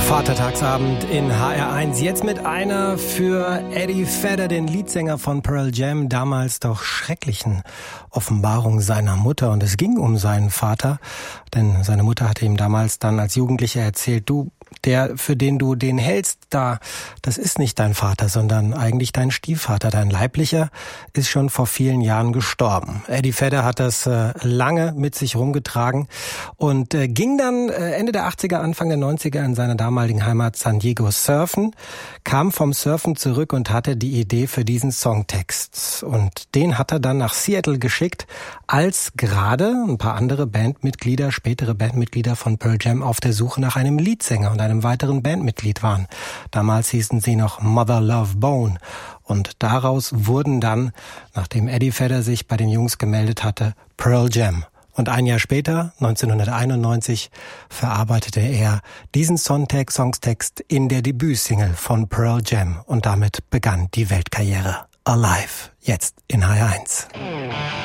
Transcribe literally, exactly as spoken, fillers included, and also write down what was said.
Vatertagsabend in H R eins. Jetzt mit einer für Eddie Vedder, den Leadsänger von Pearl Jam, damals doch schrecklichen Offenbarung seiner Mutter. Und es ging um seinen Vater, denn seine Mutter hatte ihm damals dann als Jugendlicher erzählt, du, der, für den du den hältst, da, das ist nicht dein Vater, sondern eigentlich dein Stiefvater. Dein leiblicher ist schon vor vielen Jahren gestorben. Eddie Vedder hat das äh, lange mit sich rumgetragen und äh, ging dann äh, Ende der achtziger, Anfang der neunziger in seiner damaligen Heimat San Diego surfen, kam vom Surfen zurück und hatte die Idee für diesen Songtext. Und den hat er dann nach Seattle geschickt, als gerade ein paar andere Bandmitglieder, spätere Bandmitglieder von Pearl Jam auf der Suche nach einem Leadsänger und einem weiteren Bandmitglied waren. Damals hießen sie noch Mother Love Bone. Und daraus wurden dann, nachdem Eddie Vedder sich bei den Jungs gemeldet hatte, Pearl Jam. Und ein Jahr später, neunzehnhunderteinundneunzig, verarbeitete er diesen Songtext, Songtext in der Debütsingle von Pearl Jam. Und damit begann die Weltkarriere. Alive, jetzt in H R eins.